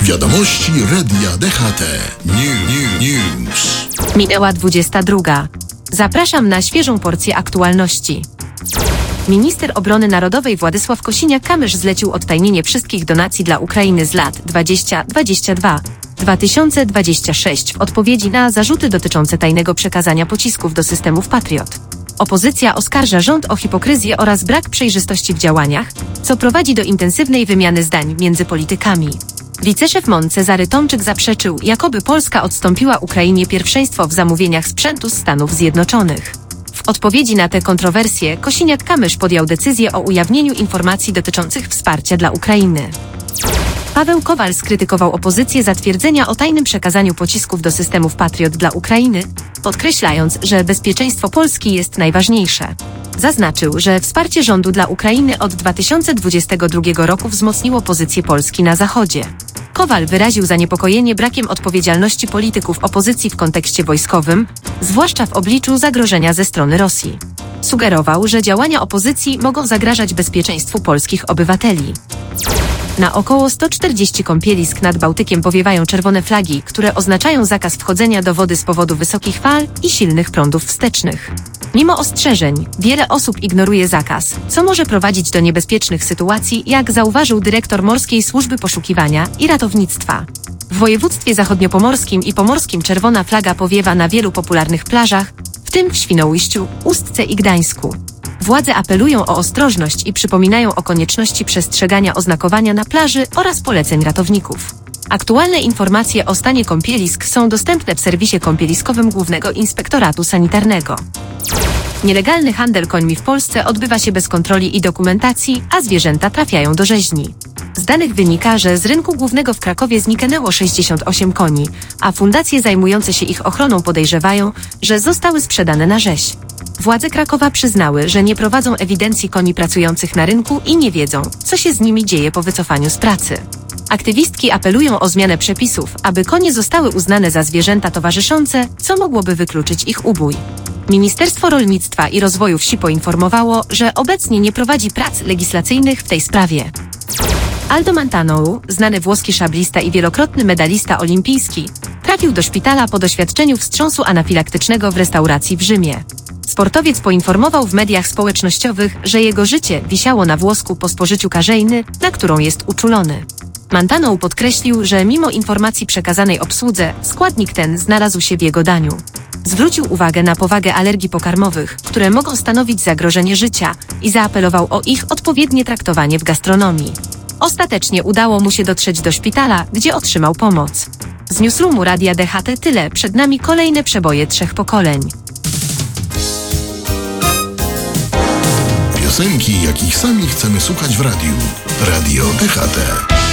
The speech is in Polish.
Wiadomości Radia DHT. News. Minęła 22. Zapraszam na świeżą porcję aktualności. Minister Obrony Narodowej Władysław Kosiniak-Kamysz zlecił odtajnienie wszystkich donacji dla Ukrainy z lat 2022-2026 w odpowiedzi na zarzuty dotyczące tajnego przekazania pocisków do systemów Patriot. Opozycja oskarża rząd o hipokryzję oraz brak przejrzystości w działaniach, co prowadzi do intensywnej wymiany zdań między politykami. Wiceszef MON Cezary Tomczyk zaprzeczył, jakoby Polska odstąpiła Ukrainie pierwszeństwo w zamówieniach sprzętu z Stanów Zjednoczonych. W odpowiedzi na te kontrowersje Kosiniak-Kamysz podjął decyzję o ujawnieniu informacji dotyczących wsparcia dla Ukrainy. Paweł Kowal skrytykował opozycję za twierdzenia o tajnym przekazaniu pocisków do systemów Patriot dla Ukrainy, podkreślając, że bezpieczeństwo Polski jest najważniejsze. Zaznaczył, że wsparcie rządu dla Ukrainy od 2022 roku wzmocniło pozycję Polski na Zachodzie. Kowal wyraził zaniepokojenie brakiem odpowiedzialności polityków opozycji w kontekście wojskowym, zwłaszcza w obliczu zagrożenia ze strony Rosji. Sugerował, że działania opozycji mogą zagrażać bezpieczeństwu polskich obywateli. Na około 140 kąpielisk nad Bałtykiem powiewają czerwone flagi, które oznaczają zakaz wchodzenia do wody z powodu wysokich fal i silnych prądów wstecznych. Mimo ostrzeżeń, wiele osób ignoruje zakaz, co może prowadzić do niebezpiecznych sytuacji, jak zauważył dyrektor Morskiej Służby Poszukiwania i Ratownictwa. W województwie zachodniopomorskim i pomorskim czerwona flaga powiewa na wielu popularnych plażach, w tym w Świnoujściu, Ustce i Gdańsku. Władze apelują o ostrożność i przypominają o konieczności przestrzegania oznakowania na plaży oraz poleceń ratowników. Aktualne informacje o stanie kąpielisk są dostępne w serwisie kąpieliskowym Głównego Inspektoratu Sanitarnego. Nielegalny handel końmi w Polsce odbywa się bez kontroli i dokumentacji, a zwierzęta trafiają do rzeźni. Z danych wynika, że z rynku głównego w Krakowie zniknęło 68 koni, a fundacje zajmujące się ich ochroną podejrzewają, że zostały sprzedane na rzeź. Władze Krakowa przyznały, że nie prowadzą ewidencji koni pracujących na rynku i nie wiedzą, co się z nimi dzieje po wycofaniu z pracy. Aktywistki apelują o zmianę przepisów, aby konie zostały uznane za zwierzęta towarzyszące, co mogłoby wykluczyć ich ubój. Ministerstwo Rolnictwa i Rozwoju Wsi poinformowało, że obecnie nie prowadzi prac legislacyjnych w tej sprawie. Aldo Mantanou, znany włoski szablista i wielokrotny medalista olimpijski, trafił do szpitala po doświadczeniu wstrząsu anafilaktycznego w restauracji w Rzymie. Sportowiec poinformował w mediach społecznościowych, że jego życie wisiało na włosku po spożyciu karzejny, na którą jest uczulony. Mantanou podkreślił, że mimo informacji przekazanej obsłudze, składnik ten znalazł się w jego daniu. Zwrócił uwagę na powagę alergii pokarmowych, które mogą stanowić zagrożenie życia i zaapelował o ich odpowiednie traktowanie w gastronomii. Ostatecznie udało mu się dotrzeć do szpitala, gdzie otrzymał pomoc. Z newsroomu Radia DHT tyle, przed nami kolejne przeboje 3 pokoleń. Piosenki, jakich sami chcemy słuchać w radiu. Radio DHT.